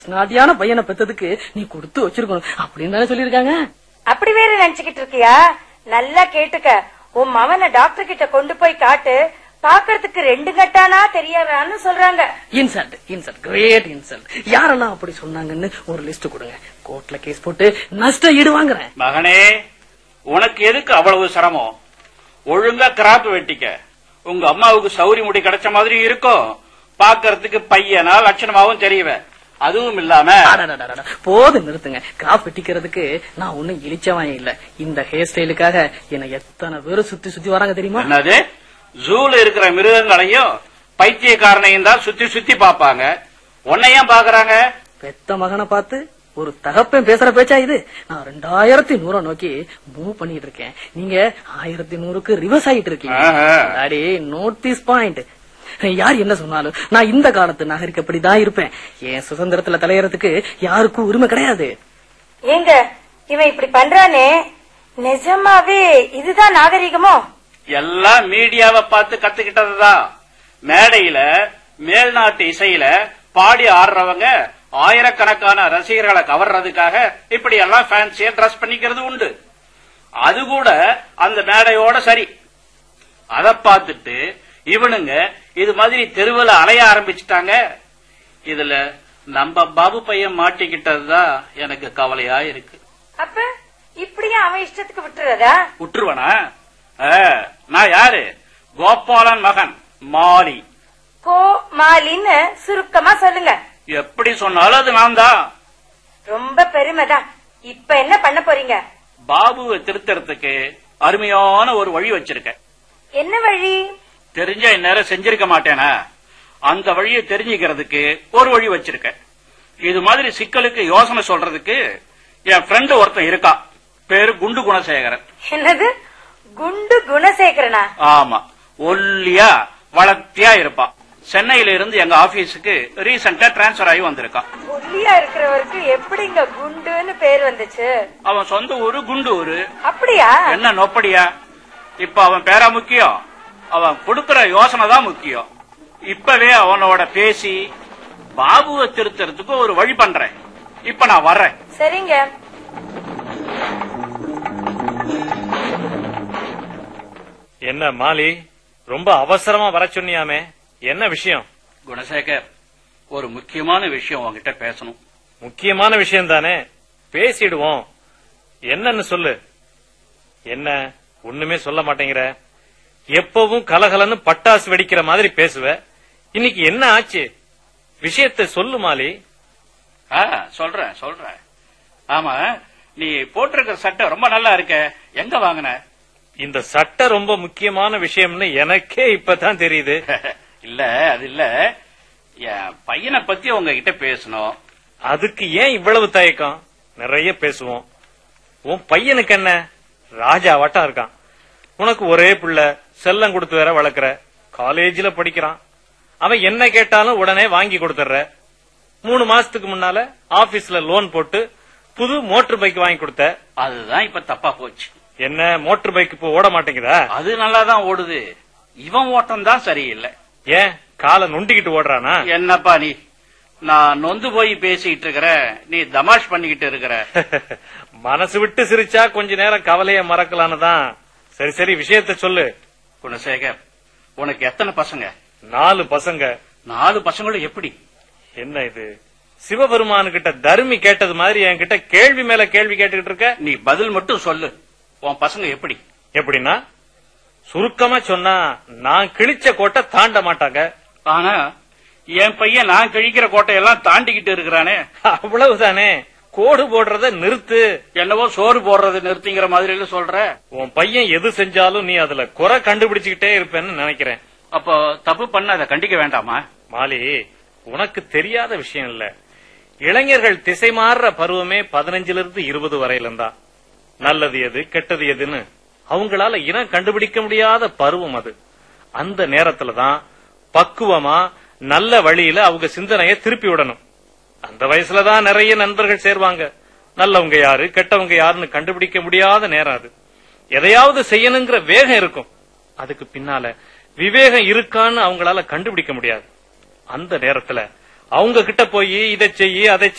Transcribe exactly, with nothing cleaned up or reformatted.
நாதியான பையனை பெத்ததுக்கு நீ கொடுத்து வச்சிருக்கணும் அப்படின்னு தானே சொல்லிருக்காங்க. அப்படி வேற நினைச்சுக்கிட்டு இருக்கியா? நல்லா கேட்டுக்க, உன் மவனை டாக்டர் கிட்ட கொண்டு போய் காட்டு, பாக்குறதுக்கு ரெண்டு கட்டானா தெரியாதான்னு சொல்றாங்க. Insult insult great insult. யாரெல்லாம் அப்படி சொன்னாங்கன்னு ஒரு லிஸ்ட் கொடுங்க. கோர்ட்ல கேஸ் போட்டு நஷ்ட ஈடு வாங்குறேன். மகனே, உனக்கு எதுக்கு அவ்வளவு சிரமம்? ஒழுங்கா கிராப் வெட்டிக்க. உங்க அம்மாவுக்கு சௌரி முடி கிடைச்ச மாதிரி இருக்கும். பாக்குறதுக்கு பையனா லட்சணமாவும் தெரியவே. அதுவும் இல்லாம போது நிறுத்துங்க. கிராப் வெட்டிக்கிறதுக்கு நான் ஒன்னும் இழிச்சவன் இல்ல. இந்த ஹேர் ஸ்டைலுக்காக என்ன எத்தனை பேரும் சுத்தி சுத்தி வராங்க தெரியுமா? என்னது, ஜூல இருக்கிற மிருகங்களையும் பைத்தியக்காரனையும் தான் சுத்தி சுத்தி பாப்பாங்க. உன்னையும் பாக்குறாங்க. பெத்த மகனை பார்த்து ஒரு தகப்பன் பேசுற பேச்சா இது? நான் ரெண்டாயிரத்தி நூற நோக்கி மூவ் பண்ணிட்டு இருக்கேன். நீங்க ஆயிரத்தி நூறுக்கு ரிவர்ஸ் ஆயிட்டு இருக்கீங்க. Note this point. யார் என்ன சொன்னாலும் நான் இந்த காலத்து நாகரிகப்படிதான் இருப்பேன். என் சுதந்திரத்துல தலையறதுக்கு யாருக்கும் உரிமை கிடையாது. ஏங்க இவன் இப்படி பண்றானே, நிஜமாவே இதுதான் நாகரிகமோ? எல்லாம் மீடியாவை பார்த்து கத்துக்கிட்டதுதான். மேடையில மேல்நாட்டு இசையில பாடி ஆடுறவங்க ஆயிரக்கணக்கான ரசிகர்களை கவர்றதுக்காக இப்படி எல்லாம் ஃபேன்சியா டிரஸ் பண்ணிக்கிறது உண்டு. அது கூட அந்த மேடையோட சரி. அத பார்த்துட்டு இவனுங்க இது மாதிரி தெருவில் அலைய ஆரம்பிச்சுட்டாங்க. இதுல நம்ம பாபு பையன் மாட்டிக்கிட்டதுதான் எனக்கு கவலையா இருக்கு. அப்ப இப்படியே அவன் இஷ்டத்துக்கு விட்டுறதா? விட்டுருவனா? நான் யாரு? கோபாலன் மகன் மாலி. கோ மாலின்னு சுருக்கமா சொல்லுங்க. எப்படி சொன்னாலும் அது நான் தான். ரொம்ப பெருமைதான். இப்ப என்ன பண்ண போறீங்க? பாபுவை திருத்தறதுக்கு அருமையான ஒரு வழி வச்சிருக்கேன். என்ன வழி? தெரிஞ்ச இந்நேரம் செஞ்சிருக்க மாட்டேனா? அந்த வழியை தெரிஞ்சுக்கிறதுக்கு ஒரு வழி வச்சிருக்கேன். இது மாதிரி சிக்கலுக்கு யோசனை சொல்றதுக்கு என் ஃப்ரெண்டு ஒருத்தன் இருக்கா. பேரு குண்டு குணசேகரன். என்னது, குண்டு குணசேகரனா? ஆமா, ஒல்லியா வளர்த்தியா இருப்பான். சென்னையில இருந்து எங்க ஆபீஸுக்கு ரீசெண்டா டிரான்ஸ்பர் ஆகி வந்திருக்கான். ஒல்லியா இருக்கிறவருக்கு எப்படிங்க குண்டுன்னு பேர் வந்துச்சு? அவன் சொந்த ஊரு குண்டு ஊரு. அப்படியா? என்ன நொப்படியா? இப்ப அவன் பேரா முக்கியம், அவன் கொடுக்கற யோசனை தான் முக்கியம். இப்பவே அவனோட பேசி பாபுவை திருத்தறதுக்கு ஒரு வழி பண்றேன். இப்ப நான் வர்றேன். சரிங்க. என்ன மாலி, ரொம்ப அவசரமா வர சொன்னியாமே, என்ன விஷயம்? குணசேகர், ஒரு முக்கியமான விஷயம் உங்ககிட்ட பேசணும். முக்கியமான விஷயம் தானே, பேசிடுவோம். என்னன்னு சொல்லு. என்ன ஒண்ணுமே சொல்ல மாட்டேங்கிற? எப்பவும் கலகலன்னு பட்டாசு வெடிக்கிற மாதிரி பேசுவ. இன்னைக்கு என்ன ஆச்சு? விஷயத்தை சொல்லு மாலி. சொல்றேன் சொல்றேன். ஆமா, நீ போட்டிருக்கிற சட்டை ரொம்ப நல்லா இருக்க. எங்க வாங்கின? இந்த சட்டை ரொம்ப முக்கியமான விஷயம்னு எனக்கே இப்பதான் தெரியுது. இல்ல, அது இல்ல, என் பையனை பத்தி உங்ககிட்ட பேசணும். அதுக்கு ஏன் இவ்வளவு தயக்கம்? நிறைய பேசுவோம். உன் பையனுக்கு என்ன, ராஜாவாட்டம் இருக்கான். உனக்கு ஒரே பிள்ளை, செல்லம் கொடுத்து வேற வளர்க்கற. காலேஜில படிக்கிறான். அவன் என்ன கேட்டாலும் உடனே வாங்கி கொடுத்துற. மூணு மாசத்துக்கு முன்னால ஆபீஸ்ல லோன் போட்டு புது மோட்டர் பைக் வாங்கி கொடுத்த. அதுதான் இப்ப தப்பா போச்சு. என்ன, மோட்டர் பைக் இப்ப ஓட மாட்டேங்குதா? அது நல்லாதான் ஓடுது. இவன் ஓட்டம் தான் சரியில்லை. ஏன், காலை நொண்டிக்கிட்டு ஓடுறானா? என்னப்பா நீ, நான் நொந்து போய் பேசிட்டு இருக்கிற, நீ தமாஷ் பண்ணிக்கிட்டு இருக்கிற. மனசு விட்டு சிரிச்சா கொஞ்ச நேரம் கவலைய மறக்கலான்னு தான். சரி சரி, விஷயத்த சொல்லு. குணசேகர், உனக்கு எத்தனை பசங்க? நாலு பசங்க. நாலு பசங்களும் எப்படி? என்ன இது, சிவபெருமானு கிட்ட தர்மி கேட்டது மாதிரி என்கிட்ட கேள்வி மேல கேள்வி கேட்டுக்கிட்டு இருக்க? நீ பதில் மட்டும் சொல்லு. உன் பசங்க எப்படி? எப்படின்னா, சுருக்கமா சொன்னா நான் கிழிச்ச கோட்டை தாண்ட மாட்டாங்க. ஆனா என் பையன் நான் கிழிக்கிற கோட்டையெல்லாம் தாண்டிக்கிட்டு இருக்கிறானே. அவ்வளவுதானே, கோடு போடுறத நிறுத்து. என்னவோ சோறு போடுறது நிறுத்திங்கிற மாதிரி எல்லாம் சொல்ற. உன் பையன் எது செஞ்சாலும் நீ அதுல குறை கண்டுபிடிச்சுக்கிட்டே இருப்பேன்னு நினைக்கிறேன். அப்போ தப்பு பண்ண அதை கண்டிக்க வேண்டாமா? மாலி, உனக்கு தெரியாத விஷயம் இல்ல. இளைஞர்கள் திசை மாறுற பருவமே பதினஞ்சுல இருந்து இருபது வரையிலும் தான். நல்லது எது கெட்டது எதுன்னு அவங்களால இனம் கண்டுபிடிக்க முடியாத பருவம் அது. அந்த நேரத்துலதான் பக்குவமா நல்ல வழியில அவங்க சிந்தனைய திருப்பி விடணும். அந்த வயசுலதான் நிறைய நண்பர்கள் சேர்வாங்க. நல்லவங்க யாரு கெட்டவங்க யாருன்னு கண்டுபிடிக்க முடியாத நேரம் அது. எதையாவது செய்யணுங்கிற வேகம் இருக்கும், அதுக்கு பின்னால விவேகம் இருக்கான்னு அவங்களால கண்டுபிடிக்க முடியாது. அந்த நேரத்துல அவங்க கிட்ட போய் இதை செய்யி அதை